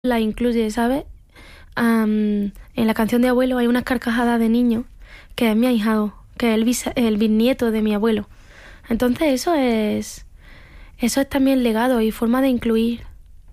la incluye, ¿sabes? En la canción de abuelo hay unas carcajadas de niño que es mi ahijado, que es el bisnieto de mi abuelo. Entonces eso es también legado y forma de incluir.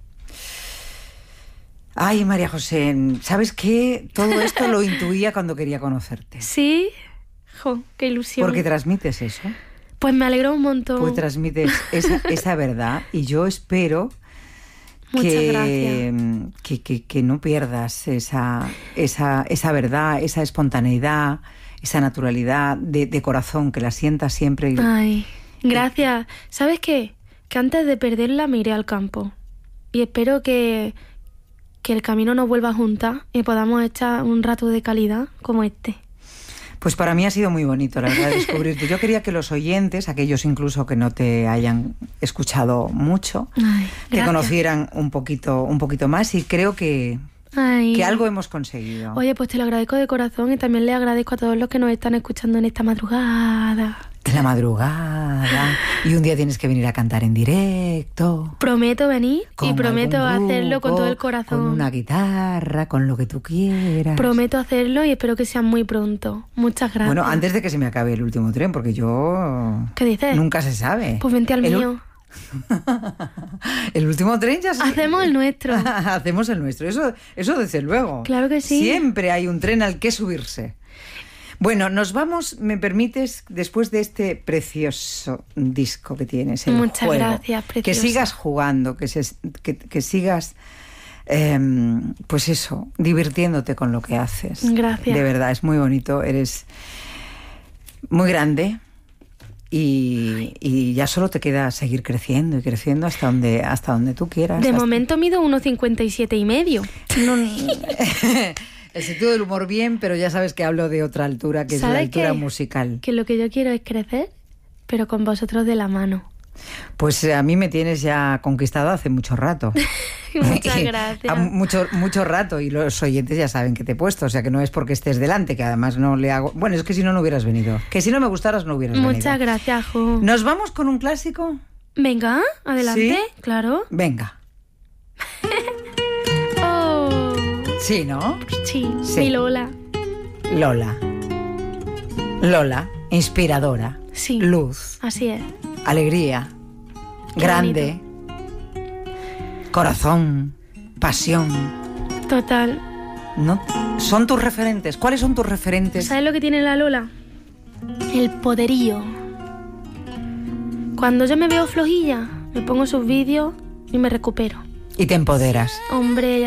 Ay, María José, ¿sabes qué? Todo esto lo intuía cuando quería conocerte. Sí, jo, qué ilusión. Porque transmites eso. Pues me alegró un montón. Pues transmites esa verdad y yo espero que no pierdas esa verdad, esa espontaneidad, esa naturalidad de corazón, que la sientas siempre. Ay, gracias. ¿Sabes qué? Que antes de perderla me iré al campo y espero que el camino nos vuelva a juntar y podamos echar un rato de calidad como este. Pues para mí ha sido muy bonito, la verdad, descubrirte. Yo quería que los oyentes, aquellos incluso que no te hayan escuchado mucho, te conocieran un poquito más, y creo que algo hemos conseguido. Oye, pues te lo agradezco de corazón y también le agradezco a todos los que nos están escuchando en esta madrugada. En la madrugada. Y un día tienes que venir a cantar en directo. Prometo venir y prometo hacerlo con todo el corazón. Con una guitarra, con lo que tú quieras. Prometo hacerlo y espero que sea muy pronto. Muchas gracias. Bueno, antes de que se me acabe el último tren, porque yo... ¿Qué dices? Nunca se sabe. Pues vente al mío. El último tren ya se... Hacemos el nuestro. Hacemos el nuestro. Eso desde luego. Claro que sí. Siempre hay un tren al que subirse. Bueno, nos vamos, ¿me permites? Después de este precioso disco que tienes, Muchas juego, gracias, precioso. Que sigas jugando, que sigas, pues eso, divirtiéndote con lo que haces. Gracias. De verdad, es muy bonito, eres muy grande y ya solo te queda seguir creciendo y creciendo hasta donde tú quieras. De momento mido 1,57 y medio. El sentido del humor bien, pero ya sabes que hablo de otra altura, que es la altura musical. Que lo que yo quiero es crecer, pero con vosotros de la mano. Pues a mí me tienes ya conquistado hace mucho rato. Muchas gracias. Mucho rato, y los oyentes ya saben que te he puesto, o sea que no es porque estés delante, que además no le hago... Bueno, es que si no hubieras venido. Que si no me gustaras no hubieras venido. Muchas gracias, Jo. ¿Nos vamos con un clásico? Venga, adelante, ¿Sí? claro. Venga. Sí, ¿no? Sí, mi Lola. Lola, inspiradora. Sí. Luz. Así es. Alegría. Qué grande. Bonito. Corazón. Pasión. Total. ¿No? Son tus referentes. ¿Cuáles son tus referentes? ¿Sabes lo que tiene la Lola? El poderío. Cuando yo me veo flojilla, me pongo sus vídeos y me recupero. Y te empoderas. Hombre,